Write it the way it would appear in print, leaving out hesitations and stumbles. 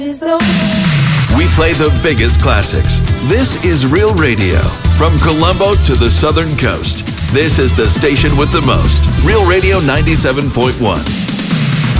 We play the biggest classics. This is Real Radio. From Colombo to the Southern Coast, this is the station with the most. Real Radio 97.1.